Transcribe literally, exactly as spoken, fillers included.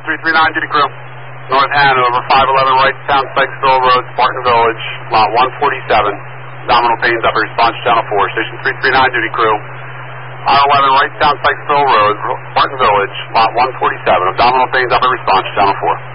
three three nine, duty crew. North Hanover, five eleven right Town Sykesville Road, Spartan Village, lot one forty-seven. Abdominal pains, upper response, channel four. Station three three nine, duty crew. R eleven right Town Sykesville Road, Spartan Village, lot one forty-seven. Abdominal pains, upper response, channel four.